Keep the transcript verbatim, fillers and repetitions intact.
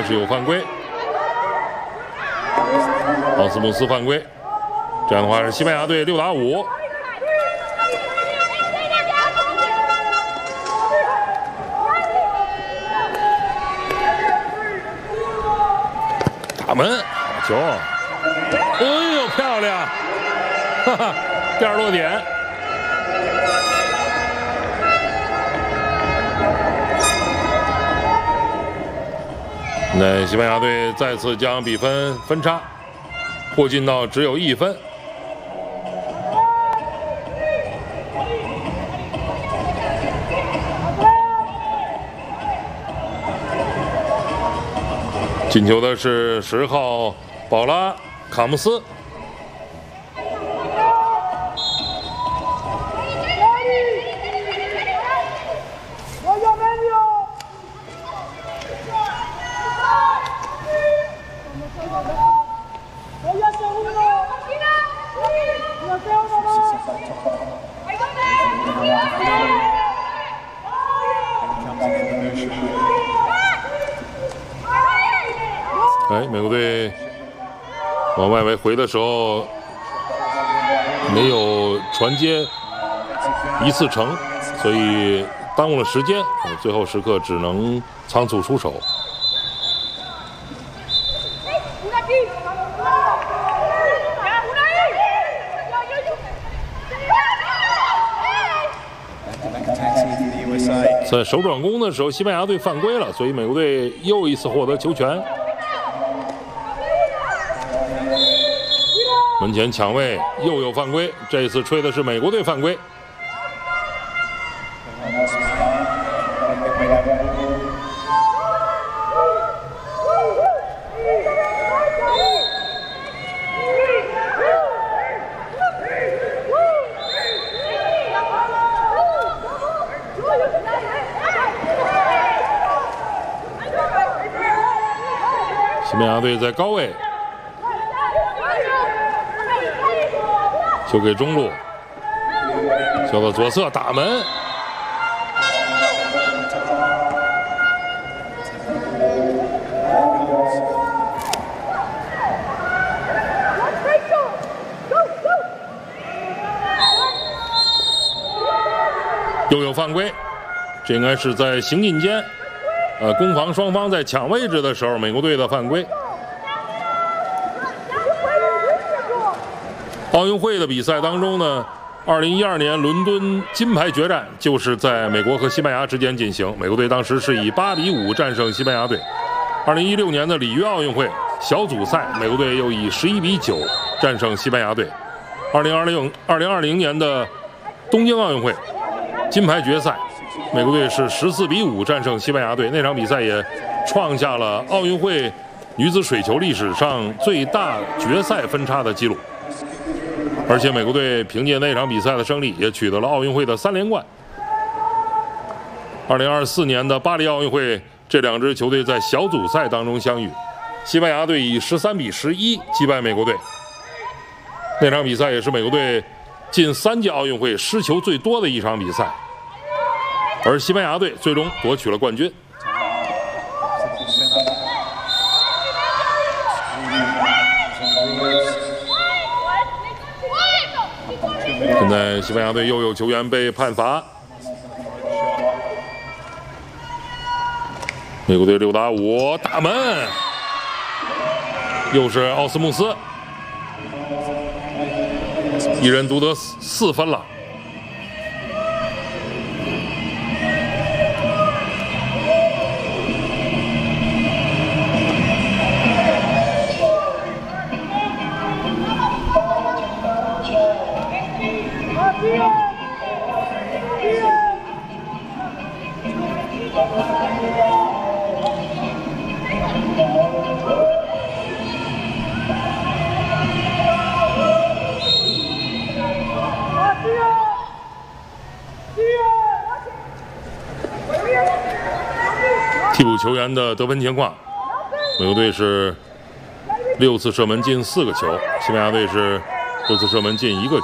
是有犯规，奥斯穆斯犯规，这样的话是西班牙队六打五。打门，好球！哎呦，漂亮！哈哈，第二落点。那西班牙队再次将比分分差迫近到只有一分。进球的是十号保拉·卡姆斯。哎，美国队往外围回的时候没有传接一次成，所以耽误了时间，最后时刻只能仓促出手。在手转攻的时候，西班牙队犯规了，所以美国队又一次获得球权。门前抢位又有犯规，这一次吹的是美国队犯规。西班牙队在高位。球给中路，球到左侧打门，又有犯规，这应该是在行进间，呃，攻防双方在抢位置的时候，美国队的犯规。奥运会的比赛当中呢，二零一二年伦敦金牌决战就是在美国和西班牙之间进行，美国队当时是以八比五战胜西班牙队。二零一六年的里约奥运会小组赛，美国队又以十一比九战胜西班牙队。二零二零二零二零年的东京奥运会金牌决赛，美国队是十四比五战胜西班牙队，那场比赛也创下了奥运会女子水球历史上最大决赛分差的记录。而且美国队凭借那场比赛的胜利，也取得了奥运会的三连冠。二零二四年的巴黎奥运会，这两支球队在小组赛当中相遇，西班牙队以十三比十一击败美国队。那场比赛也是美国队近三届奥运会失球最多的一场比赛，而西班牙队最终夺取了冠军。现在西班牙队又有球员被判罚，美国队六打五打门，又是奥斯穆斯，一人独得四分了。替补球员的得分情况，美国队是六次射门进四个球，西班牙队是六次射门进一个球。